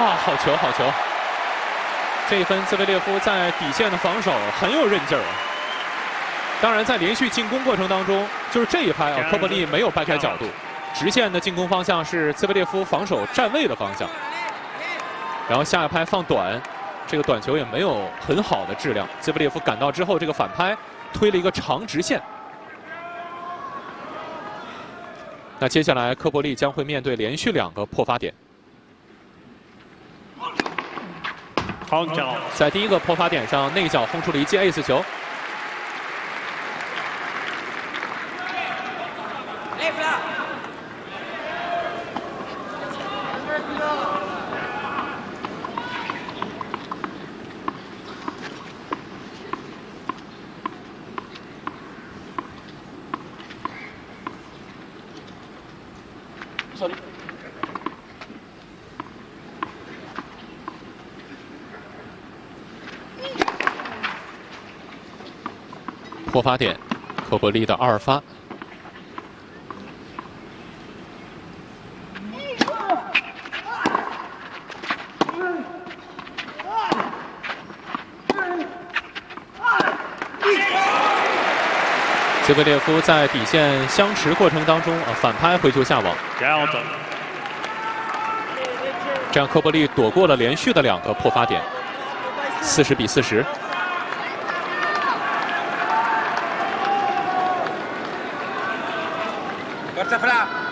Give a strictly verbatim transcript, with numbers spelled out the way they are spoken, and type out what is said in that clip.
哇，好球，好球！这一分，兹维列夫在底线的防守很有韧劲儿。当然，在连续进攻过程当中，就是这一拍啊，科波利没有掰开角度，直线的进攻方向是兹维列夫防守站位的方向。然后下一拍放短，这个短球也没有很好的质量。兹维列夫赶到之后，这个反拍推了一个长直线。那接下来，科波利将会面对连续两个破发点。 在第一个破发点上，内角轰出了一记 ace 球。Sorry. 破发点，科波利的二发。兹维列夫在底线相持过程当中啊，反拍回球下网。这样科波利躲过了连续的两个破发点，四十比四十。 Forza Fra!